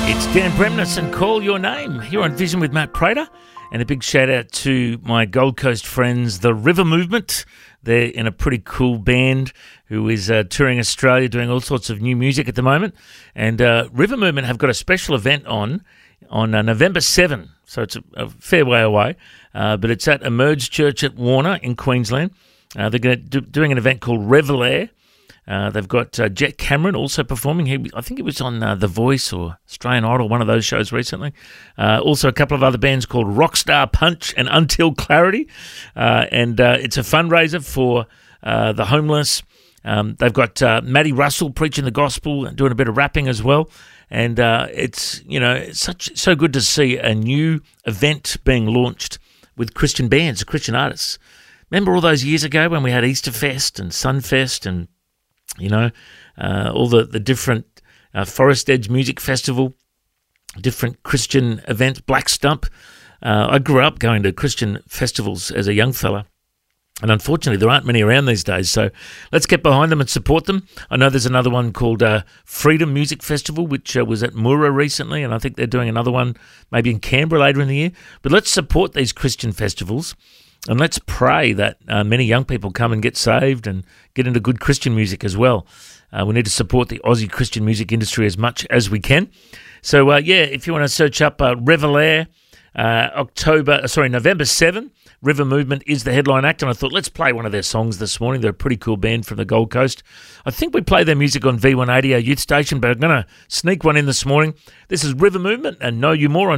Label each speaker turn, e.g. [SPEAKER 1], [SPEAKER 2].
[SPEAKER 1] It's Dan Bremnes and Call Your Name here on Vision with Matt Prater. And a big shout out to my Gold Coast friends, the River Movement. They're in a pretty cool band who is touring Australia, doing all sorts of new music at the moment. And River Movement have got a special event on November 7. So it's a fair way away. But it's at Emerge Church at Warner in Queensland. They're doing an event called Revelair. They've got Jet Cameron also performing. I think he was on The Voice or Australian Idol, one of those shows recently. Also a couple of other bands called Rockstar Punch and Until Clarity. And it's a fundraiser for the homeless. They've got Maddie Russell preaching the gospel and doing a bit of rapping as well. And it's so good to see a new event being launched with Christian bands, Christian artists. Remember all those years ago when we had Easterfest and Sunfest and all the different Forest Edge Music Festival, different Christian events, Black Stump. I grew up going to Christian festivals as a young fella, and unfortunately there aren't many around these days, so let's get behind them and support them. I know there's another one called Freedom Music Festival, which was at Moora recently, and I think they're doing another one maybe in Canberra later in the year. But let's support these Christian festivals. And let's pray that many young people come and get saved and get into good Christian music as well. We need to support the Aussie Christian music industry as much as we can. So, if you want to search up Revelair, November 7, River Movement is the headline act. And I thought, let's play one of their songs this morning. They're a pretty cool band from the Gold Coast. I think we play their music on V180, our youth station, but I'm going to sneak one in this morning. This is River Movement and Know You More on